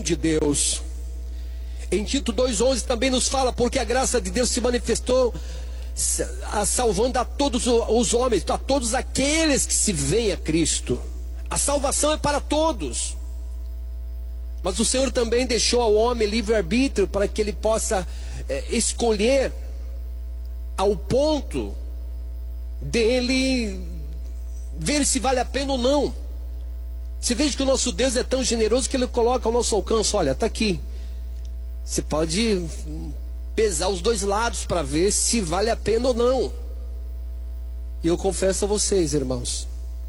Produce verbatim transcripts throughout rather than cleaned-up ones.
de Deus. Em Tito dois onze também nos fala, porque a graça de Deus se manifestou salvando a todos os homens, a todos aqueles que se veem a Cristo. A salvação é para todos. Mas o Senhor também deixou ao homem livre-arbítrio para que ele possa é, escolher ao ponto dele ver se vale a pena ou não. Você veja que o nosso Deus é tão generoso que Ele coloca ao nosso alcance. Olha, está aqui. Você pode pesar os dois lados para ver se vale a pena ou não. E eu confesso a vocês, irmãos,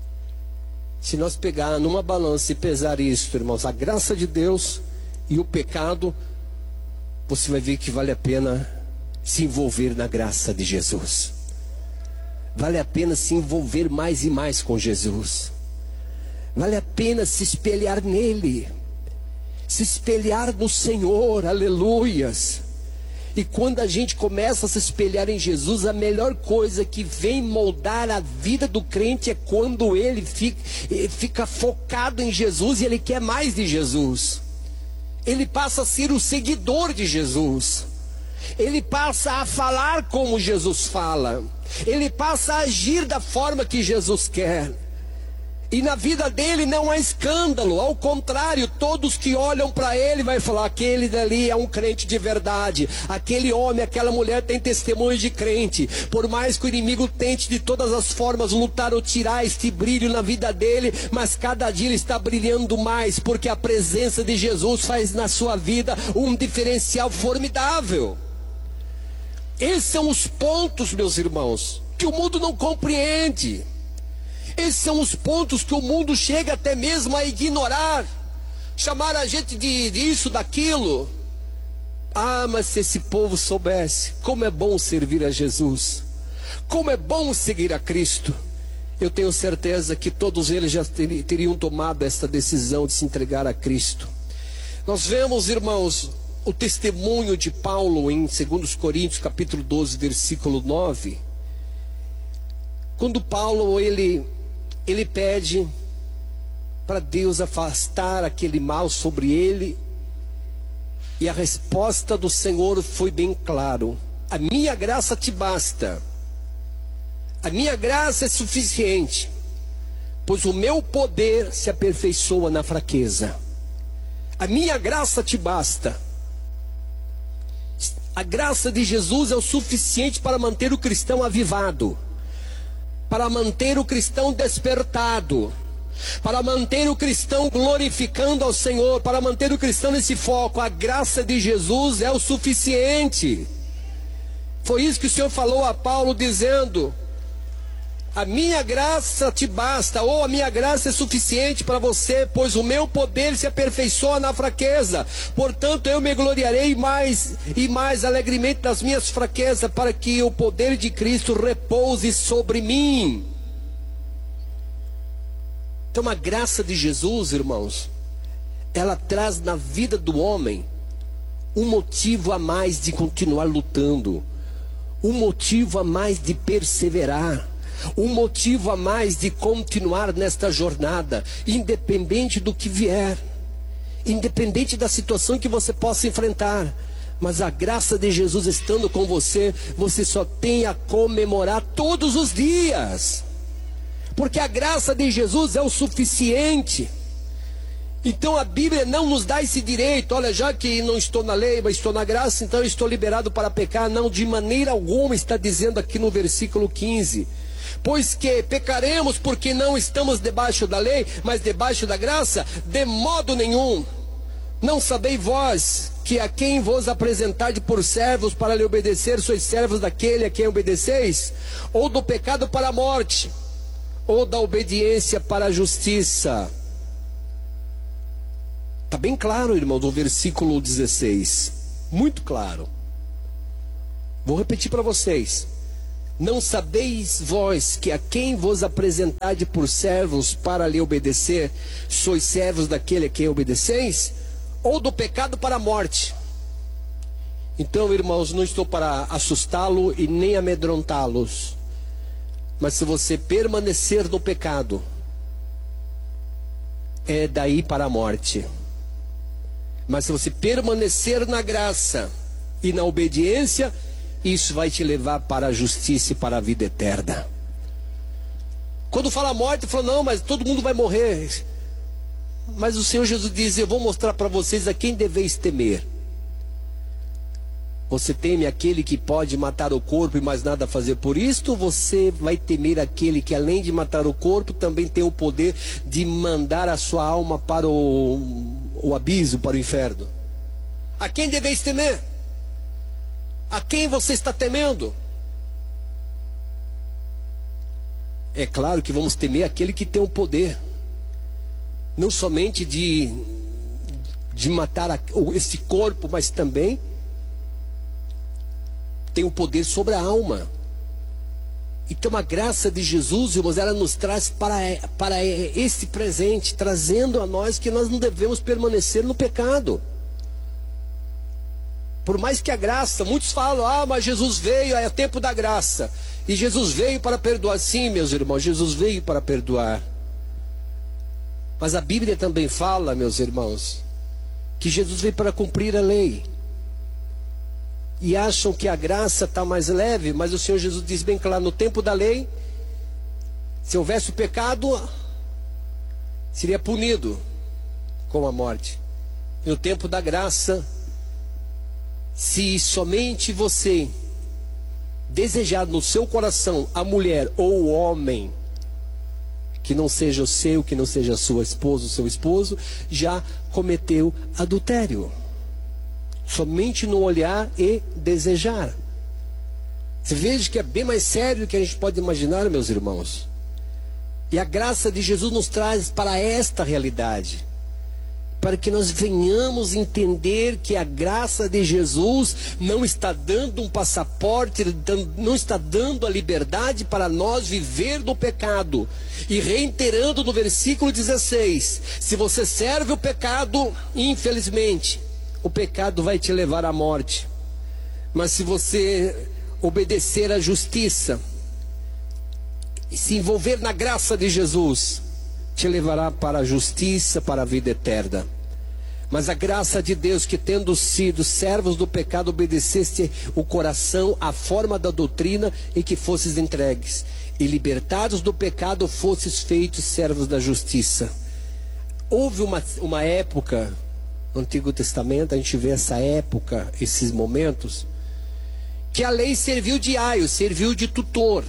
se nós pegar numa balança e pesar isso, irmãos, a graça de Deus e o pecado, você vai ver que vale a pena se envolver na graça de Jesus. Vale a pena se envolver mais e mais com Jesus. Vale a pena se espelhar nele, se espelhar no Senhor, aleluias. E quando a gente começa a se espelhar em Jesus, a melhor coisa que vem moldar a vida do crente é quando ele fica, ele fica focado em Jesus e ele quer mais de Jesus. Ele passa a ser o seguidor de Jesus. Ele passa a falar como Jesus fala. Ele passa a agir da forma que Jesus quer. E na vida dele não há escândalo. Ao contrário, todos que olham para ele vai falar: aquele dali é um crente de verdade. Aquele homem, aquela mulher tem testemunho de crente. Por mais que o inimigo tente de todas as formas lutar ou tirar este brilho na vida dele, mas cada dia ele está brilhando mais, porque a presença de Jesus faz na sua vida um diferencial formidável. Esses são os pontos, meus irmãos, que o mundo não compreende. Esses são os pontos que o mundo chega até mesmo a ignorar, chamar a gente de disso, daquilo. Ah, mas se esse povo soubesse como é bom servir a Jesus, como é bom seguir a Cristo, eu tenho certeza que todos eles já teriam tomado esta decisão de se entregar a Cristo. Nós vemos, irmãos, o testemunho de Paulo em dois Coríntios capítulo doze, versículo nove. Quando Paulo, ele... ele pede para Deus afastar aquele mal sobre ele, e a resposta do Senhor foi bem claro: a minha graça te basta, a minha graça é suficiente, pois o meu poder se aperfeiçoa na fraqueza. A minha graça te basta. A graça de Jesus é o suficiente para manter o cristão avivado, para manter o cristão despertado, para manter o cristão glorificando ao Senhor, para manter o cristão nesse foco. A graça de Jesus é o suficiente. Foi isso que o Senhor falou a Paulo, dizendo: a minha graça te basta, ou a minha graça é suficiente para você, pois o meu poder se aperfeiçoa na fraqueza. Portanto, eu me gloriarei mais e mais alegremente das minhas fraquezas, para que o poder de Cristo repouse sobre mim. Então, a graça de Jesus, irmãos, ela traz na vida do homem um motivo a mais de continuar lutando, um motivo a mais de perseverar, um motivo a mais de continuar nesta jornada, independente do que vier, independente da situação que você possa enfrentar. Mas a graça de Jesus estando com você, você só tem a comemorar todos os dias, porque a graça de Jesus é o suficiente. Então a Bíblia não nos dá esse direito: olha, já que não estou na lei, mas estou na graça, então eu estou liberado para pecar. Não, de maneira alguma está dizendo aqui no versículo quinze. Pois que pecaremos porque não estamos debaixo da lei, mas debaixo da graça? De modo nenhum. Não sabeis vós que a quem vos apresentardes por servos para lhe obedecer, sois servos daquele a quem obedeceis? Ou do pecado para a morte, ou da obediência para a justiça? Está bem claro, irmão, do versículo dezesseis. Muito claro. Vou repetir para vocês. Não sabeis vós que a quem vos apresentardes por servos para lhe obedecer, sois servos daquele a quem obedeceis? Ou do pecado para a morte? Então, irmãos, não estou para assustá-lo e nem amedrontá-los, mas se você permanecer no pecado, é daí para a morte. Mas se você permanecer na graça e na obediência, isso vai te levar para a justiça e para a vida eterna. Quando fala morte, fala, não, mas todo mundo vai morrer. Mas o Senhor Jesus diz, eu vou mostrar para vocês a quem deveis temer. Você teme aquele que pode matar o corpo e mais nada fazer por isto? Ou você vai temer aquele que, além de matar o corpo, também tem o poder de mandar a sua alma para o, o abismo, para o inferno? A quem deveis temer? A quem você está temendo? É claro que vamos temer aquele que tem o poder, não somente de, de matar a, esse corpo, mas também tem o poder sobre a alma. Então a graça de Jesus, irmãos, ela nos traz para, para esse presente, trazendo a nós que nós não devemos permanecer no pecado. Por mais que a graça, muitos falam, ah, mas Jesus veio, é tempo da graça. E Jesus veio para perdoar. Sim, meus irmãos, Jesus veio para perdoar. Mas a Bíblia também fala, meus irmãos, que Jesus veio para cumprir a lei. E acham que a graça está mais leve, mas o Senhor Jesus diz bem claro, no tempo da lei, se houvesse o pecado, seria punido com a morte. E no tempo da graça, se somente você desejar no seu coração a mulher ou o homem, que não seja o seu, que não seja a sua esposa, o seu esposo, já cometeu adultério. Somente no olhar e desejar. Você veja que é bem mais sério do que a gente pode imaginar, meus irmãos. E a graça de Jesus nos traz para esta realidade, para que nós venhamos entender que a graça de Jesus não está dando um passaporte, não está dando a liberdade para nós viver no pecado. E reiterando no versículo dezesseis, se você serve o pecado, infelizmente, o pecado vai te levar à morte. Mas se você obedecer à justiça e se envolver na graça de Jesus, te levará para a justiça, para a vida eterna. Mas a graça de Deus, que tendo sido servos do pecado, obedeceste o coração à forma da doutrina e que fosses entregues, e libertados do pecado, fosses feitos servos da justiça. Houve uma, uma época no Antigo Testamento, a gente vê essa época, esses momentos, que a lei serviu de aio, serviu de tutor,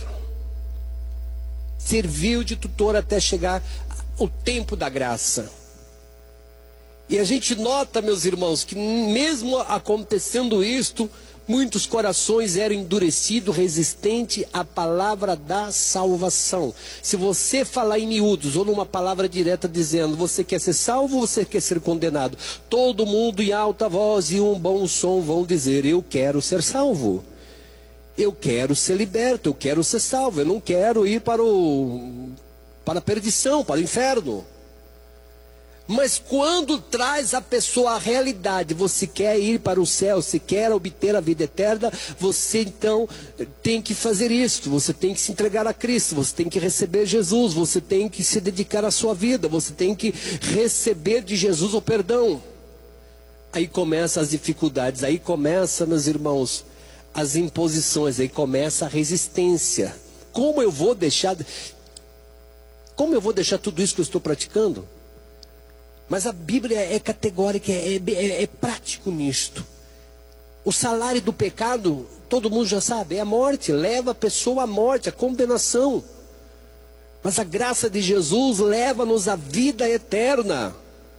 serviu de tutor até chegar o tempo da graça. E a gente nota, meus irmãos, que mesmo acontecendo isto, muitos corações eram endurecidos, resistentes à palavra da salvação. Se você falar em miúdos ou numa palavra direta dizendo, você quer ser salvo ou você quer ser condenado? Todo mundo em alta voz e um bom som vão dizer, eu quero ser salvo. Eu quero ser liberto, eu quero ser salvo. Eu não quero ir para, o, para a perdição, para o inferno. Mas quando traz a pessoa à realidade, você quer ir para o céu, você quer obter a vida eterna, você então tem que fazer isso, você tem que se entregar a Cristo, você tem que receber Jesus, você tem que se dedicar à sua vida, você tem que receber de Jesus o perdão. Aí começam as dificuldades, aí começa, meus irmãos, as imposições, aí começa a resistência. Como eu vou deixar, como eu vou deixar tudo isso que eu estou praticando? Mas a Bíblia é categórica, é, é, é prático nisto. O salário do pecado, todo mundo já sabe, é a morte, leva a pessoa à morte, à condenação. Mas a graça de Jesus leva-nos à vida eterna.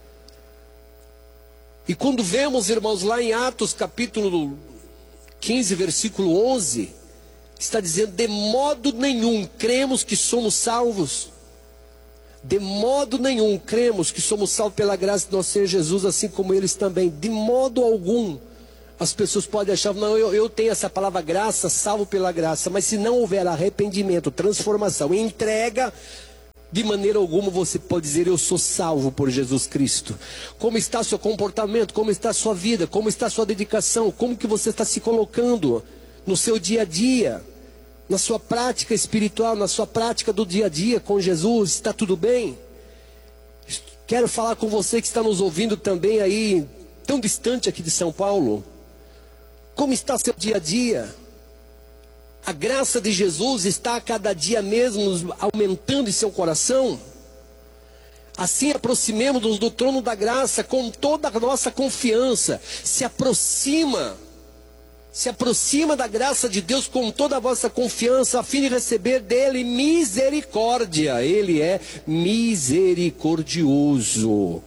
E quando vemos, irmãos, lá em Atos capítulo quinze, versículo onze, está dizendo, de modo nenhum cremos que somos salvos. De modo nenhum cremos que somos salvos pela graça de nosso Senhor Jesus, assim como eles também. De modo algum. As pessoas podem achar, não, eu, eu tenho essa palavra graça, salvo pela graça. Mas se não houver arrependimento, transformação, entrega, de maneira alguma você pode dizer, eu sou salvo por Jesus Cristo. Como está seu comportamento, como está a sua vida, como está a sua dedicação, como que você está se colocando no seu dia a dia, na sua prática espiritual, na sua prática do dia a dia com Jesus, está tudo bem? Quero falar com você que está nos ouvindo também aí, tão distante aqui de São Paulo? Como está seu dia a dia? A graça de Jesus está a cada dia mesmo aumentando em seu coração? Assim aproximemos-nos do trono da graça com toda a nossa confiança. Se aproxima, se aproxima da graça de Deus com toda a vossa confiança, a fim de receber dele misericórdia. Ele é misericordioso.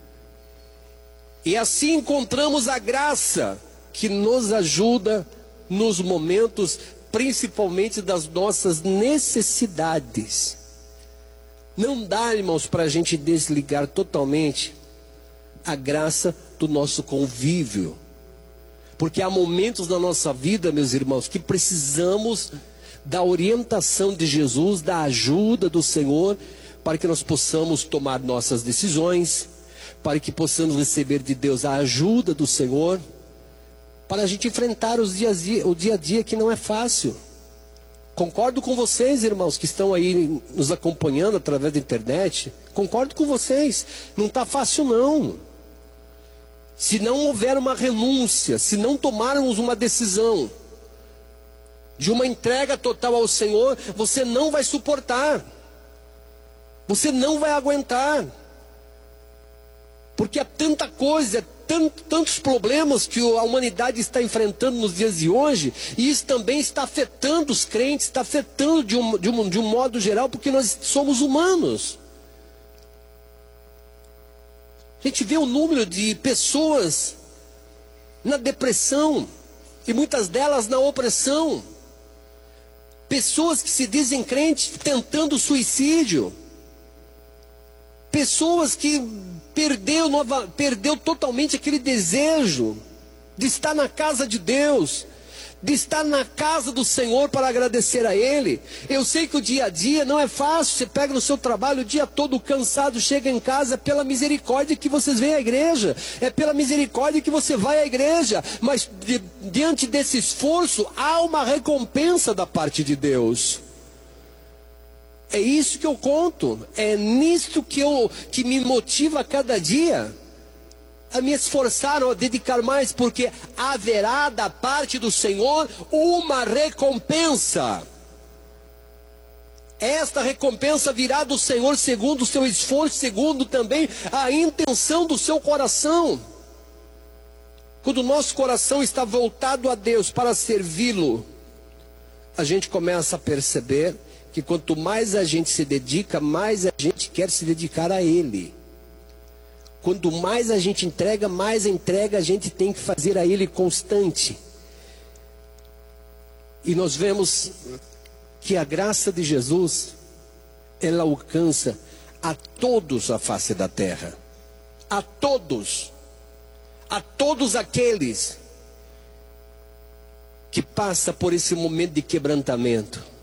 E assim encontramos a graça que nos ajuda nos momentos, principalmente das nossas necessidades. Não dá, irmãos, para a gente desligar totalmente a graça do nosso convívio. Porque há momentos na nossa vida, meus irmãos, que precisamos da orientação de Jesus, da ajuda do Senhor, para que nós possamos tomar nossas decisões, para que possamos receber de Deus a ajuda do Senhor, para a gente enfrentar os dias, o dia a dia que não é fácil. Concordo com vocês, irmãos, que estão aí nos acompanhando através da internet. Concordo com vocês, não está fácil não. Se não houver uma renúncia, se não tomarmos uma decisão de uma entrega total ao Senhor, você não vai suportar. Você não vai aguentar. Porque há tanta coisa, tanto, tantos problemas que a humanidade está enfrentando nos dias de hoje, e isso também está afetando os crentes, está afetando de um, de um, de um modo geral, porque nós somos humanos. A gente vê o número de pessoas na depressão, e muitas delas na opressão. Pessoas que se dizem crentes tentando suicídio. Pessoas que perdeu, nova, perdeu totalmente aquele desejo de estar na casa de Deus, de estar na casa do Senhor para agradecer a Ele. Eu sei que o dia a dia não é fácil. Você pega no seu trabalho o dia todo cansado, chega em casa, é pela misericórdia que vocês vêm à igreja, é pela misericórdia que você vai à igreja, mas de, diante desse esforço há uma recompensa da parte de Deus. É isso que eu conto, é nisto que, eu, que me motiva a cada dia a me esforçar, a dedicar mais, porque haverá da parte do Senhor uma recompensa. Esta recompensa virá do Senhor segundo o seu esforço, segundo também a intenção do seu coração. Quando o nosso coração está voltado a Deus para servi-lo, a gente começa a perceber que quanto mais a gente se dedica, mais a gente quer se dedicar a Ele. Quanto mais a gente entrega, mais a entrega a gente tem que fazer a Ele constante. E nós vemos que a graça de Jesus, ela alcança a todos a face da terra. A todos. A todos aqueles que passam por esse momento de quebrantamento.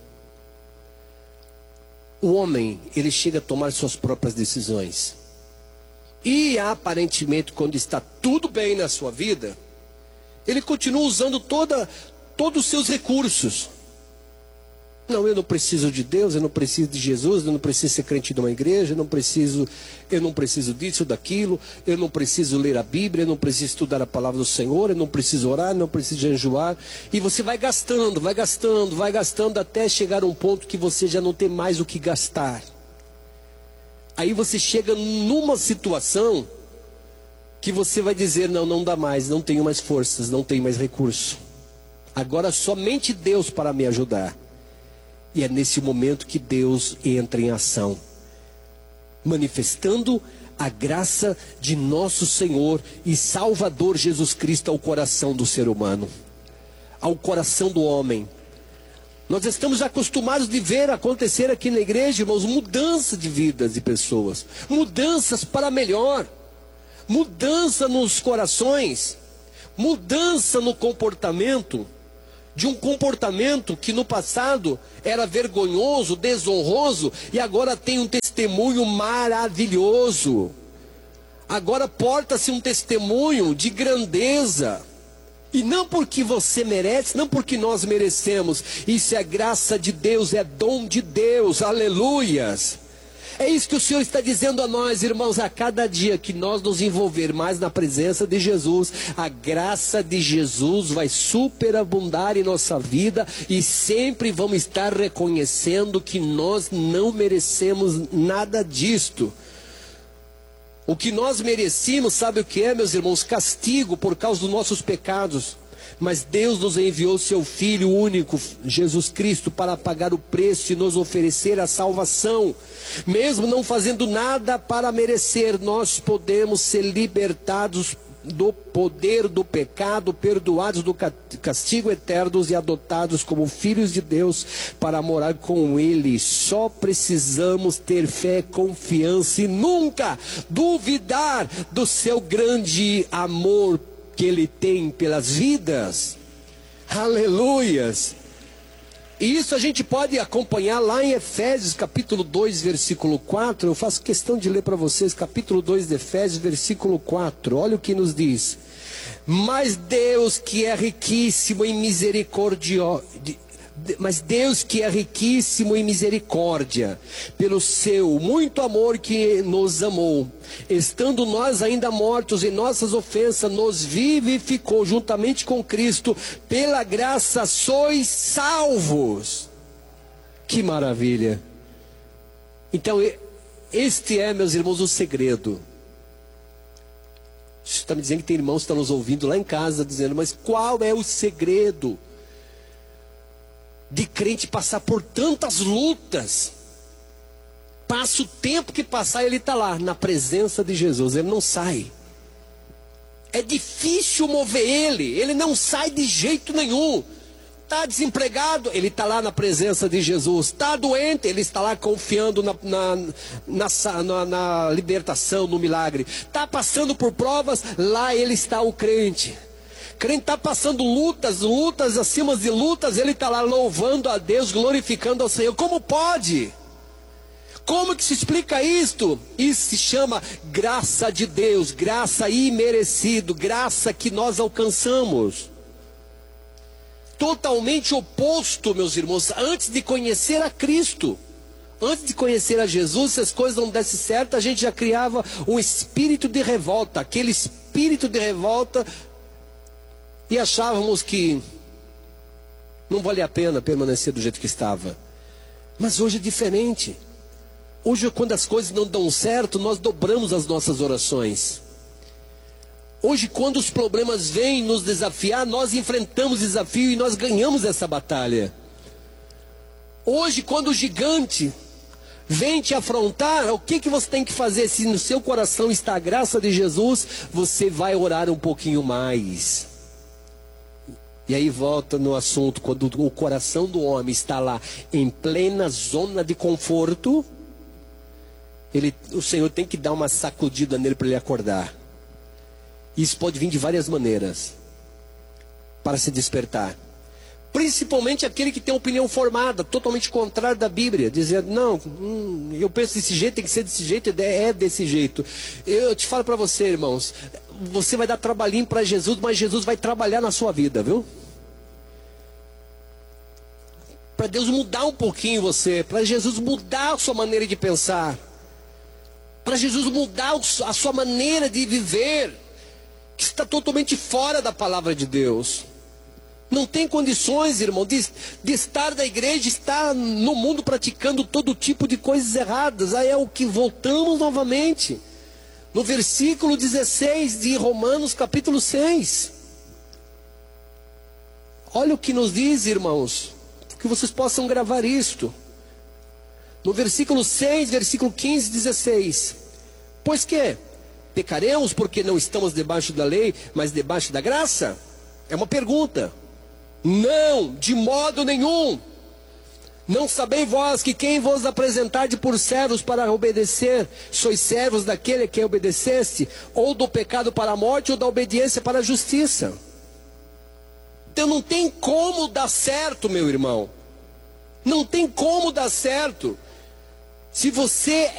O homem, ele chega a tomar suas próprias decisões. E aparentemente, quando está tudo bem na sua vida, ele continua usando toda, todos os seus recursos. Não, eu não preciso de Deus, eu não preciso de Jesus, eu não preciso ser crente de uma igreja, eu não preciso, eu não preciso disso, daquilo, eu não preciso ler a Bíblia, eu não preciso estudar a palavra do Senhor, eu não preciso orar, eu não preciso jejuar. E você vai gastando, vai gastando, vai gastando até chegar a um ponto que você já não tem mais o que gastar. Aí você chega numa situação que você vai dizer, não, não dá mais, não tenho mais forças, não tenho mais recurso. Agora somente Deus para me ajudar. E é nesse momento que Deus entra em ação, manifestando a graça de nosso Senhor e Salvador Jesus Cristo ao coração do ser humano, ao coração do homem. Nós estamos acostumados de ver acontecer aqui na igreja, irmãos, mudança de vidas de pessoas, mudanças para melhor, mudança nos corações, mudança no comportamento, de um comportamento que no passado era vergonhoso, desonroso, e agora tem um testemunho maravilhoso. Agora porta-se um testemunho de grandeza. E não porque você merece, não porque nós merecemos. Isso é graça de Deus, é dom de Deus, aleluias. É isso que o Senhor está dizendo a nós, irmãos. A cada dia que nós nos envolver mais na presença de Jesus, a graça de Jesus vai superabundar em nossa vida e sempre vamos estar reconhecendo que nós não merecemos nada disto. O que nós merecíamos, sabe o que é, meus irmãos? Castigo por causa dos nossos pecados. Mas Deus nos enviou seu Filho único, Jesus Cristo, para pagar o preço e nos oferecer a salvação. Mesmo não fazendo nada para merecer, nós podemos ser libertados do poder do pecado, perdoados do castigo eterno e adotados como filhos de Deus para morar com Ele. Só precisamos ter fé, confiança e nunca duvidar do seu grande amor que Ele tem pelas vidas. Aleluias! E isso a gente pode acompanhar lá em Efésios capítulo dois, versículo quatro. Eu faço questão de ler para vocês, capítulo dois de Efésios, versículo quatro. Olha o que nos diz. Mas Deus que é riquíssimo em misericórdia, mas Deus que é riquíssimo em misericórdia, pelo seu muito amor que nos amou, estando nós ainda mortos em nossas ofensas, nos vivificou juntamente com Cristo, pela graça sois salvos. Que maravilha! Então, este é, meus irmãos, o segredo. Você está me dizendo que tem irmãos que estão nos ouvindo lá em casa, dizendo, mas qual é o segredo de crente passar por tantas lutas? Passa o tempo que passar, ele está lá, na presença de Jesus, ele não sai. É difícil mover ele, ele não sai de jeito nenhum. Está desempregado, ele está lá na presença de Jesus. Está doente, ele está lá confiando na, na, na, na, na libertação, no milagre. Está passando por provas, lá ele está o crente. Crente está passando lutas, lutas acima de lutas, ele está lá louvando a Deus, glorificando ao Senhor. Como pode? Como que se explica isto? Isso se chama graça de Deus, graça imerecido, graça que nós alcançamos. Totalmente oposto, meus irmãos, antes de conhecer a Cristo. Antes de conhecer a Jesus, se as coisas não dessem certo, a gente já criava um espírito de revolta. Aquele espírito de revolta, e achávamos que não valia a pena permanecer do jeito que estava. Mas hoje é diferente. Hoje, quando as coisas não dão certo, nós dobramos as nossas orações. Hoje, quando os problemas vêm nos desafiar, nós enfrentamos o desafio e nós ganhamos essa batalha. Hoje, quando o gigante vem te afrontar, o que, que você tem que fazer? Se no seu coração está a graça de Jesus, você vai orar um pouquinho mais. E aí volta no assunto, quando o coração do homem está lá em plena zona de conforto, ele, o Senhor tem que dar uma sacudida nele para ele acordar. Isso pode vir de várias maneiras para se despertar. Principalmente aquele que tem opinião formada, totalmente contrária da Bíblia, dizendo, não, hum, eu penso desse jeito, tem que ser desse jeito, é desse jeito. Eu te falo para você, irmãos, você vai dar trabalhinho para Jesus, mas Jesus vai trabalhar na sua vida, viu? Para Deus mudar um pouquinho você, para Jesus mudar a sua maneira de pensar, para Jesus mudar a sua maneira de viver, que está totalmente fora da palavra de Deus. Não tem condições, irmão, de, de estar na igreja, estar no mundo praticando todo tipo de coisas erradas. Aí é o que voltamos novamente. No versículo dezesseis de Romanos capítulo seis. Olha o que nos diz, irmãos, que vocês possam gravar isto. No versículo seis, versículo quinze, dezesseis. Pois que? Pecaremos porque não estamos debaixo da lei, mas debaixo da graça? É uma pergunta. Não, de modo nenhum. Não sabeis vós que quem vos apresentar de por servos para obedecer, sois servos daquele que obedeceste, ou do pecado para a morte, ou da obediência para a justiça. Então não tem como dar certo, meu irmão. Não tem como dar certo. Se você